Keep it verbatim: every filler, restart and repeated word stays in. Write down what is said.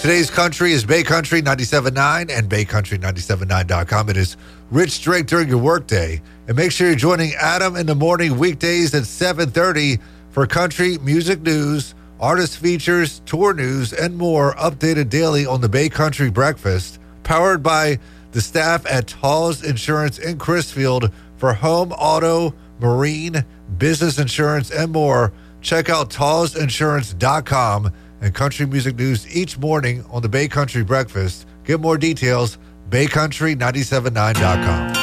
Today's country is Bay Country ninety-seven point nine and Bay Country ninety-seven point nine dot com. It is Rich Drake during your workday. And make sure you're joining Adam in the morning weekdays at seven thirty for country music news, artist features, tour news, and more updated daily on the Bay Country Breakfast, powered by the staff at Tall's Insurance in Crisfield for home, auto, marine, business insurance, and more. Check out talls insurance dot com and country music news each morning on the Bay Country Breakfast. Get more details, bay country ninety-seven point nine dot com.